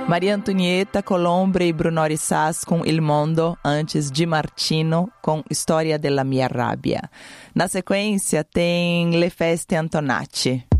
Maria Antonietta Colombre e Bruno Rissas com Il Mondo, antes Di Martino com Storia della mia rabbia. Na sequência tem Le Feste Antonacci.